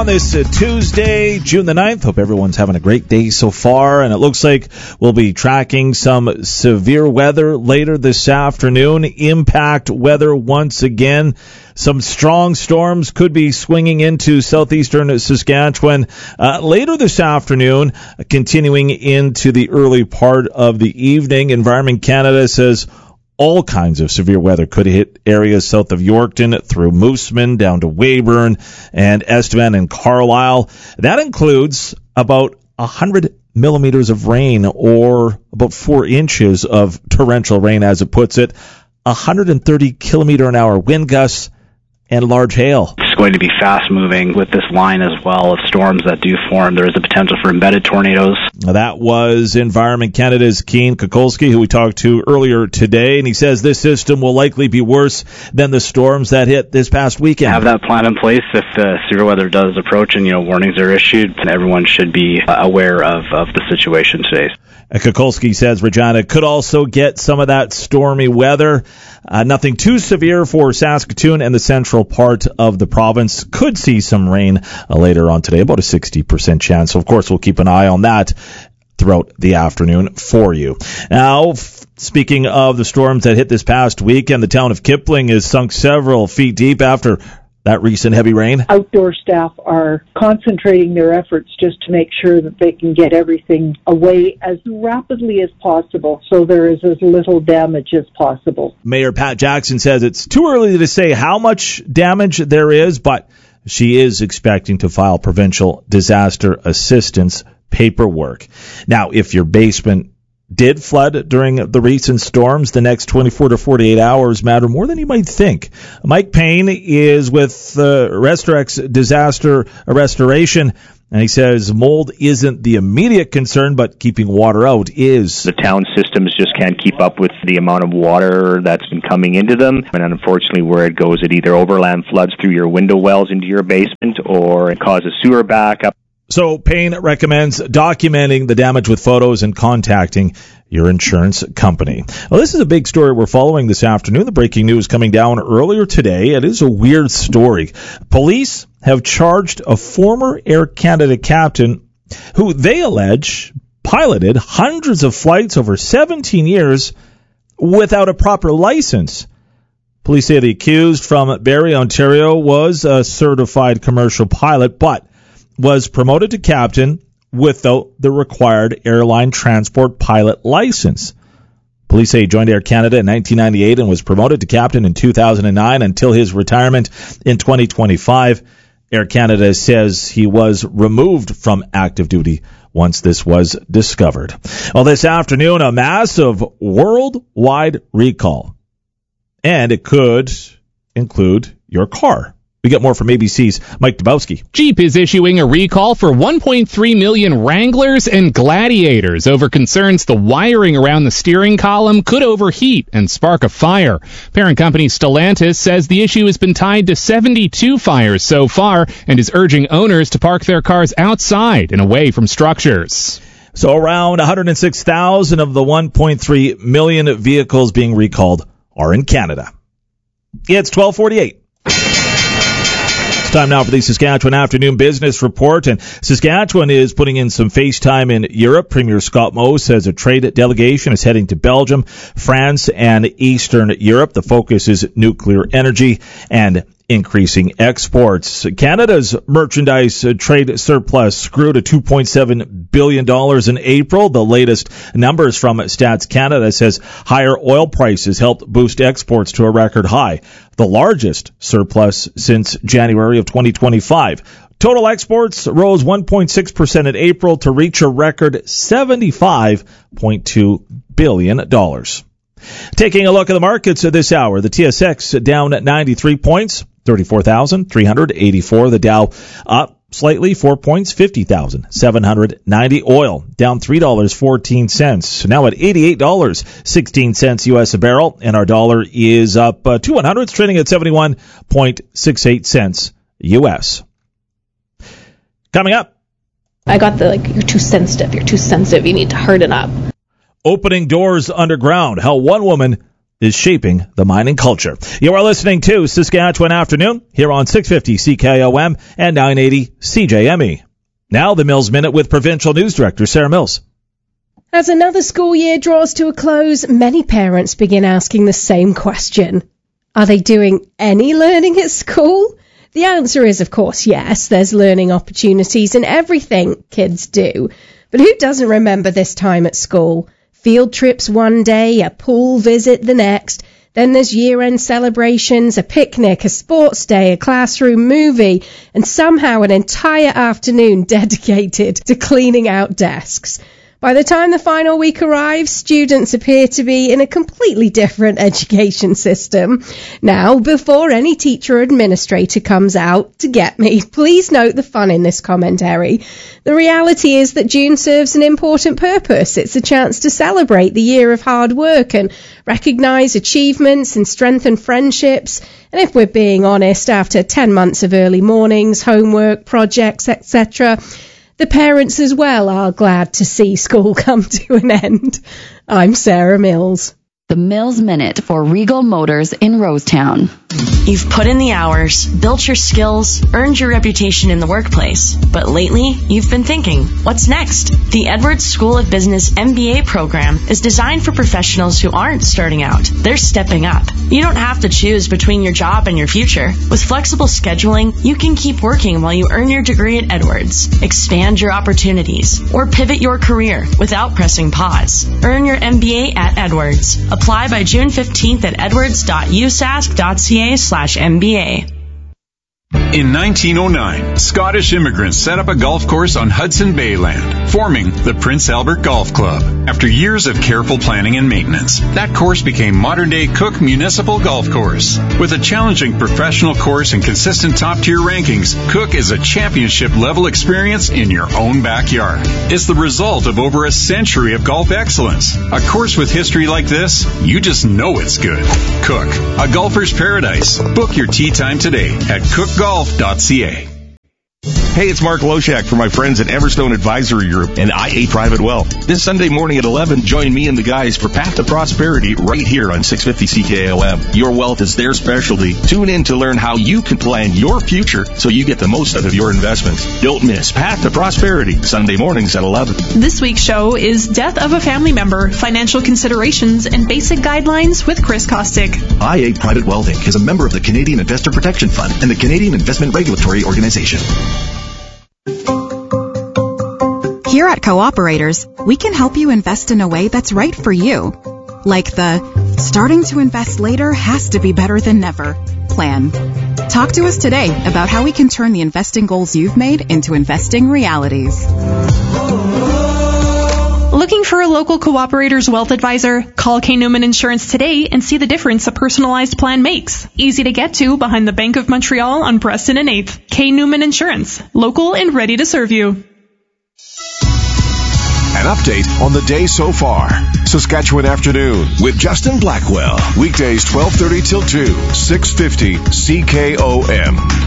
on this Tuesday, June the 9th. Hope everyone's having a great day so far. And it looks like we'll be tracking some severe weather later this afternoon. Impact weather once again. Some strong storms could be swinging into southeastern Saskatchewan later this afternoon, continuing into the early part of the evening. Environment Canada says all kinds of severe weather could hit areas south of Yorkton through Moosomin down to Weyburn and Estevan and Carlisle. That includes about 100 millimeters of rain, or about 4 inches of torrential rain, as it puts it, 130 kilometer an hour wind gusts, and large hail. It's going to be fast-moving with this line as well of storms that do form. There is a potential for embedded tornadoes. That was Environment Canada's Keane Kukulski, who we talked to earlier today, and he says this system will likely be worse than the storms that hit this past weekend. Have that plan in place if severe weather does approach and warnings are issued, and everyone should be aware of the situation today. Kukulski says Regina could also get some of that stormy weather. Nothing too severe for Saskatoon and the central part of the province. Could see some rain later on today, about a 60% chance. So, of course, we'll keep an eye on that throughout the afternoon for you. Now, speaking of the storms that hit this past weekend, the town of Kipling is sunk several feet deep after that recent heavy rain. Outdoor staff are concentrating their efforts just to make sure that they can get everything away as rapidly as possible so there is as little damage as possible. Mayor Pat Jackson says it's too early to say how much damage there is, but she is expecting to file provincial disaster assistance paperwork. Now, if your basement did flood during the recent storms, the next 24 to 48 hours matter more than you might think. Mike Payne is with Restorex Disaster Restoration, and he says mold isn't the immediate concern, but keeping water out is. The town systems just can't keep up with the amount of water that's been coming into them, and unfortunately where it goes, it either overland floods through your window wells into your basement, or it causes sewer backup. So Payne recommends documenting the damage with photos and contacting your insurance company. Well, this is a big story we're following this afternoon. The breaking news coming down earlier today. It is a weird story. Police have charged a former Air Canada captain who they allege piloted hundreds of flights over 17 years without a proper license. Police say the accused from Barrie, Ontario was a certified commercial pilot, but was promoted to captain without the required airline transport pilot license. Police say he joined Air Canada in 1998 and was promoted to captain in 2009 until his retirement in 2025. Air Canada says he was removed from active duty once this was discovered. Well, this afternoon, a massive worldwide recall. And it could include your car. We get more from ABC's Mike Dubowski. Jeep is issuing a recall for 1.3 million Wranglers and Gladiators over concerns the wiring around the steering column could overheat and spark a fire. Parent company Stellantis says the issue has been tied to 72 fires so far and is urging owners to park their cars outside and away from structures. So around 106,000 of the 1.3 million vehicles being recalled are in Canada. It's 12:48. Time now for the Saskatchewan Afternoon Business Report, and Saskatchewan is putting in some face time in Europe. Premier Scott Moe says a trade delegation is heading to Belgium, France, and Eastern Europe. The focus is nuclear energy and increasing exports. Canada's merchandise trade surplus grew to $2.7 billion in April. The latest numbers from Stats Canada says higher oil prices helped boost exports to a record high, the largest surplus since January of 2025. Total exports rose 1.6% in April to reach a record $75.2 billion. Taking a look at the markets this hour, the TSX down at 93 points, 34,384. The Dow up slightly, 4 points, 50,790. Oil down $3.14. Now at $88.16 U.S. a barrel, and our dollar is up 200. It's trading at 71.68 cents U.S. Coming up. I got you're too sensitive, you need to harden up. Opening doors underground, how one woman is shaping the mining culture. You are listening to Saskatchewan Afternoon here on 650 CKOM and 980 CJME. Now the Mills Minute with Provincial News Director Sarah Mills. As another school year draws to a close, many parents begin asking the same question. Are they doing any learning at school? The answer is, of course, yes. There's learning opportunities in everything kids do. But who doesn't remember this time at school? Field trips one day, a pool visit the next. Then there's year-end celebrations, a picnic, a sports day, a classroom movie, and somehow an entire afternoon dedicated to cleaning out desks. By the time the final week arrives, students appear to be in a completely different education system. Now, before any teacher or administrator comes out to get me, please note the fun in this commentary. The reality is that June serves an important purpose. It's a chance to celebrate the year of hard work and recognise achievements and strengthen friendships. And if we're being honest, after 10 months of early mornings, homework, projects, etc., the parents as well are glad to see school come to an end. I'm Sarah Mills. The Mills Minute for Regal Motors in Rosetown. You've put in the hours, built your skills, earned your reputation in the workplace. But lately, you've been thinking, what's next? The Edwards School of Business MBA program is designed for professionals who aren't starting out. They're stepping up. You don't have to choose between your job and your future. With flexible scheduling, you can keep working while you earn your degree at Edwards, expand your opportunities, or pivot your career without pressing pause. Earn your MBA at Edwards. Apply by June 15th at edwards.usask.ca/MBA. In 1909, Scottish immigrants set up a golf course on Hudson Bay land, forming the Prince Albert Golf Club. After years of careful planning and maintenance, that course became modern-day Cook Municipal Golf Course. With a challenging professional course and consistent top-tier rankings, Cook is a championship-level experience in your own backyard. It's the result of over a century of golf excellence. A course with history like this, you just know it's good. Cook, a golfer's paradise. Book your tee time today at cookgolf.ca. Hey, it's Mark Loshak from my friends at Everstone Advisory Group and IA Private Wealth. This Sunday morning at 11, join me and the guys for Path to Prosperity right here on 650 CKOM. Your wealth is their specialty. Tune in to learn how you can plan your future so you get the most out of your investments. Don't miss Path to Prosperity, Sunday mornings at 11. This week's show is Death of a Family Member, Financial Considerations, and Basic Guidelines with Chris Kostick. IA Private Wealth Inc. is a member of the Canadian Investor Protection Fund and the Canadian Investment Regulatory Organization. Here at Cooperators, we can help you invest in a way that's right for you. Like the starting to invest later has to be better than never plan. Talk to us today about how we can turn the investing goals you've made into investing realities. Looking for a local Cooperators wealth advisor? Call K. Newman Insurance today and see the difference a personalized plan makes. Easy to get to behind the Bank of Montreal on Preston and 8th. K. Newman Insurance. Local and ready to serve you. An update on the day so far. Saskatchewan Afternoon with Justin Blackwell. Weekdays 12:30 till 2, 650 CKOM.